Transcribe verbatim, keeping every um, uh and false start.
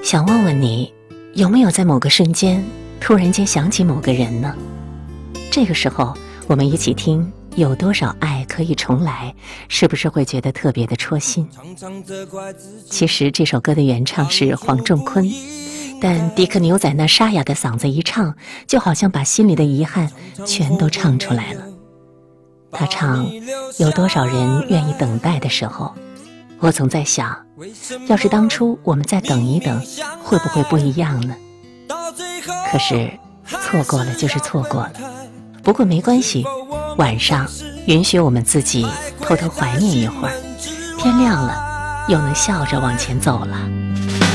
想问问你，有没有在某个瞬间突然间想起某个人呢？这个时候我们一起听有多少爱可以重来，是不是会觉得特别的戳心？其实这首歌的原唱是黄仲坤，但迪克牛仔那沙哑的嗓子一唱，就好像把心里的遗憾全都唱出来了。他唱有多少人愿意等待的时候，我总在想，要是当初我们再等一等，会不会不一样呢？可是错过了就是错过了，不过没关系，晚上允许我们自己偷偷怀念一会儿，天亮了又能笑着往前走了。